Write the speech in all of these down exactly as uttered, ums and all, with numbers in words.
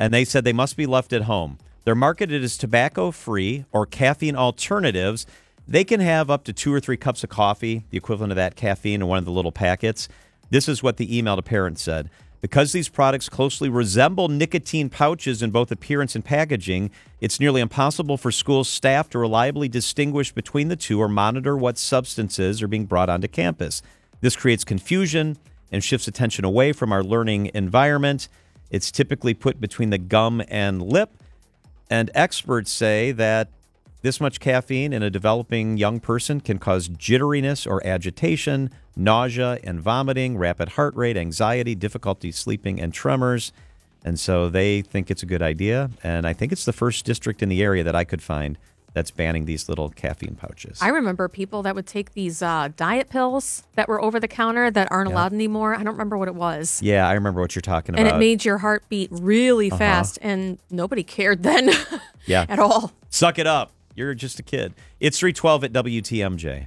and they said they must be left at home. They're marketed as tobacco-free or caffeine alternatives. They can have up to two or three cups of coffee, the equivalent of that caffeine in one of the little packets. This is what the email to parents said. Because these products closely resemble nicotine pouches in both appearance and packaging, it's nearly impossible for school staff to reliably distinguish between the two or monitor what substances are being brought onto campus. This creates confusion and shifts attention away from our learning environment. It's typically put between the gum and lip, and experts say that this much caffeine in a developing young person can cause jitteriness or agitation, nausea and vomiting, rapid heart rate, anxiety, difficulty sleeping, and tremors. And so they think it's a good idea. And I think it's the first district in the area that I could find that's banning these little caffeine pouches. I remember people that would take these uh, diet pills that were over the counter that aren't yeah. allowed anymore. I don't remember what it was. Yeah, I remember what you're talking and about. And it made your heart beat really uh-huh. fast, and nobody cared then yeah. at all. Suck it up. You're just a kid. It's three twelve at W T M J.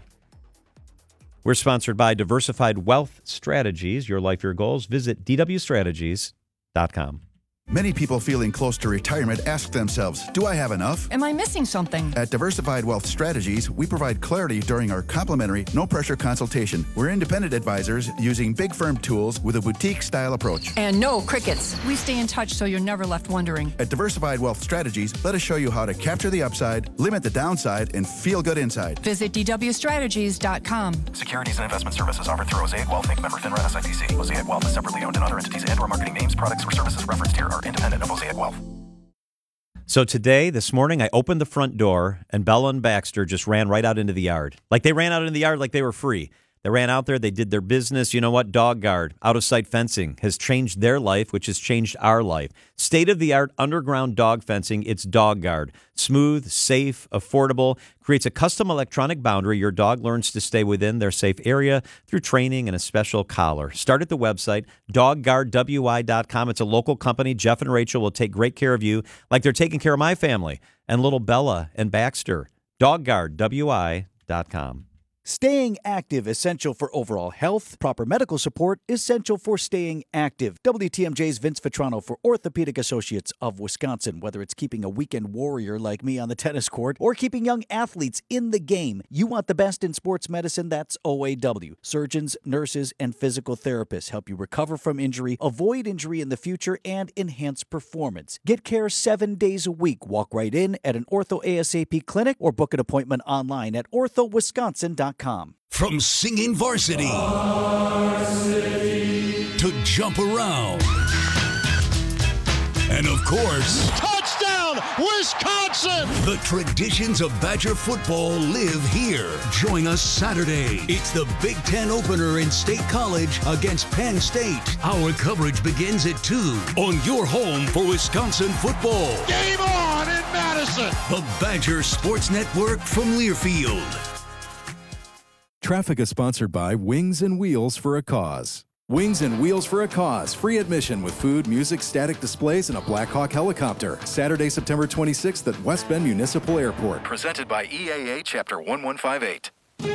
We're sponsored by Diversified Wealth Strategies. Your life, your goals. Visit D W strategies dot com. Many people feeling close to retirement ask themselves, do I have enough? Am I missing something? At Diversified Wealth Strategies, we provide clarity during our complimentary, no-pressure consultation. We're independent advisors using big firm tools with a boutique-style approach. And no crickets. We stay in touch so you're never left wondering. At Diversified Wealth Strategies, let us show you how to capture the upside, limit the downside, and feel good inside. Visit D W strategies dot com. Securities and investment services offered through Mosaic Wealth, Incorporated. Member FINRA S I P C. Mosaic Wealth is separately owned, and other entities and or marketing names, products, or services referenced here are independent of Mosaic Wealth. So today, this morning, I opened the front door, and Bella and Baxter just ran right out into the yard. Like they ran out into the yard like they were free. They ran out there. They did their business. You know what? Dog guard, out-of-sight fencing has changed their life, which has changed our life. State-of-the-art underground dog fencing. It's Dog Guard. Smooth, safe, affordable. Creates a custom electronic boundary. Your dog learns to stay within their safe area through training and a special collar. Start at the website, dog guard w i dot com. It's a local company. Jeff and Rachel will take great care of you like they're taking care of my family and little Bella and Baxter. dog guard w i dot com. Staying active, essential for overall health. Proper medical support, essential for staying active. W T M J's Vince Vitrano for Orthopedic Associates of Wisconsin. Whether it's keeping a weekend warrior like me on the tennis court or keeping young athletes in the game, you want the best in sports medicine, that's O A W. Surgeons, nurses, and physical therapists help you recover from injury, avoid injury in the future, and enhance performance. Get care seven days a week. Walk right in at an Ortho A S A P clinic or book an appointment online at ortho wisconsin dot com. From singing varsity, varsity to jump around, and of course, touchdown, Wisconsin! The traditions of Badger football live here. Join us Saturday. It's the Big Ten opener in State College against Penn State. Our coverage begins at two on your home for Wisconsin football. Game on in Madison! The Badger Sports Network from Learfield. Traffic is sponsored by Wings and Wheels for a Cause. Wings and Wheels for a Cause. Free admission with food, music, static displays, and a Black Hawk helicopter. Saturday, September twenty-sixth at West Bend Municipal Airport. Presented by E A A Chapter one one five eight.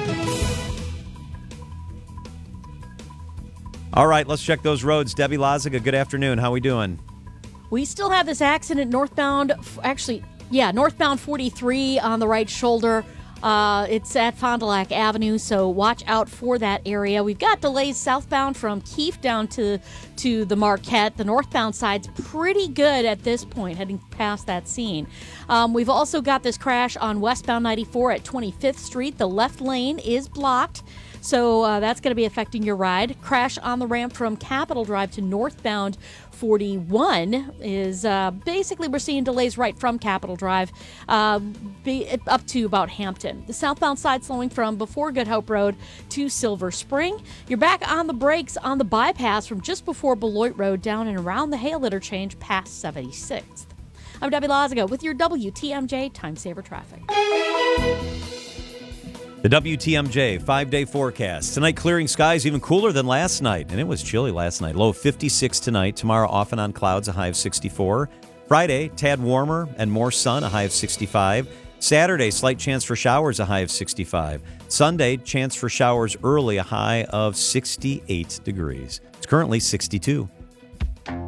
All right, let's check those roads. Debbie Lazaga, good afternoon. How we doing? We still have this accident northbound, actually, yeah, northbound forty-three on the right shoulder. Uh, it's at Fond du Lac Avenue, so watch out for that area. We've got delays southbound from Keefe down to, to the Marquette. The northbound side's pretty good at this point, heading past that scene. Um, we've also got this crash on westbound ninety-four at twenty-fifth Street. The left lane is blocked, so uh, that's going to be affecting your ride. Crash on the ramp from Capitol Drive to northbound forty-one is uh, basically we're seeing delays right from Capitol Drive uh, be, up to about Hampton. The southbound side slowing from before Good Hope Road to Silver Spring. You're back on the brakes on the bypass from just before Beloit Road down and around the Hale interchange past seventy-sixth. I'm Debbie Lazaga with your W T M J Time Saver Traffic. The W T M J five-day forecast. Tonight, clearing skies, even cooler than last night. And it was chilly last night. Low of fifty-six tonight. Tomorrow, off and on clouds, a high of sixty-four. Friday, tad warmer and more sun, a high of sixty-five. Saturday, slight chance for showers, a high of sixty-five. Sunday, chance for showers early, a high of sixty-eight degrees. It's currently sixty-two.